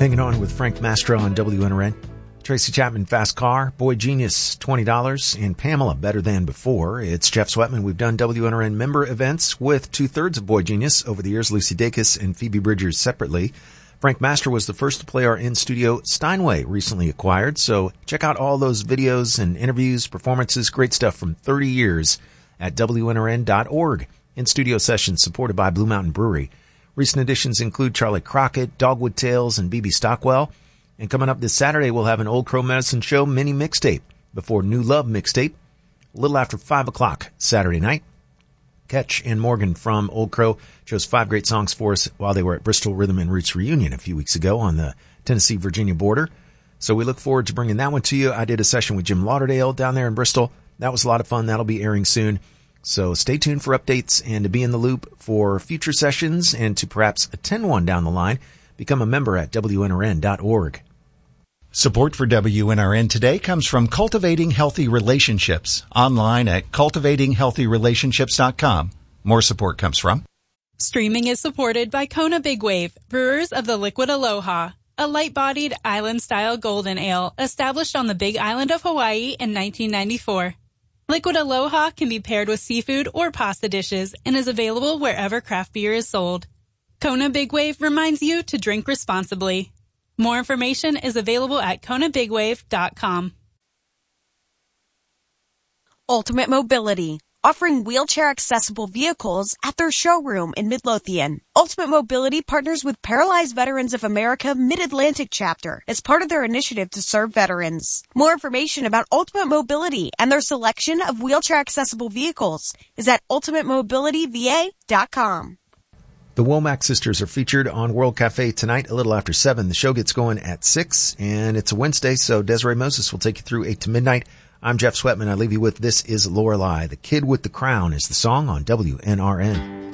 Hanging on with Frank Mastro on WNRN. Tracy Chapman, Fast Car. Boy Genius, $20. And Pamela, Better Than Before. It's Jeff Sweatman. We've done WNRN member events with 2/3 of Boy Genius over the years, Lucy Dacus and Phoebe Bridgers separately. Frank Mastro was the first to play our in-studio Steinway, recently acquired. So check out all those videos and interviews, performances, great stuff from 30 years at WNRN.org. In-studio sessions supported by Blue Mountain Brewery. Recent additions include Charlie Crockett, Dogwood Tales, and B.B. Stockwell. And coming up this Saturday, we'll have an Old Crow Medicine Show mini mixtape before New Love mixtape, a little after 5 o'clock Saturday night. Ketch and Morgan from Old Crow chose 5 great songs for us while they were at Bristol Rhythm and Roots Reunion a few weeks ago on the Tennessee-Virginia border. So we look forward to bringing that one to you. I did a session with Jim Lauderdale down there in Bristol. That was a lot of fun. That'll be airing soon. So stay tuned for updates and to be in the loop for future sessions and to perhaps attend one down the line. Become a member at WNRN.org. Support for WNRN today comes from Cultivating Healthy Relationships, online at cultivatinghealthyrelationships.com. More support comes from Streaming is supported by Kona Big Wave, brewers of the Liquid Aloha, a light-bodied island-style golden ale established on the Big Island of Hawaii in 1994. Liquid Aloha can be paired with seafood or pasta dishes and is available wherever craft beer is sold. Kona Big Wave reminds you to drink responsibly. More information is available at KonaBigWave.com. Ultimate Mobility, offering wheelchair-accessible vehicles at their showroom in Midlothian. Ultimate Mobility partners with Paralyzed Veterans of America Mid-Atlantic Chapter as part of their initiative to serve veterans. More information about Ultimate Mobility and their selection of wheelchair-accessible vehicles is at ultimatemobilityva.com. The Womack sisters are featured on World Cafe tonight a little after 7. The show gets going at 6, and it's a Wednesday, so Desiree Moses will take you through 8 to midnight. I'm Jeff Sweatman. I leave you with This Is Lorelei. The Kid with the Crown is the song on WNRN.